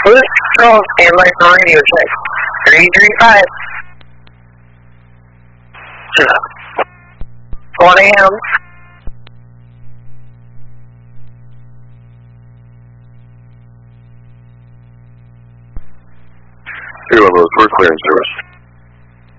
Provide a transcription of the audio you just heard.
Police Control, stand by for radio check. 335. 1 a.m. Hey, we're clearing service.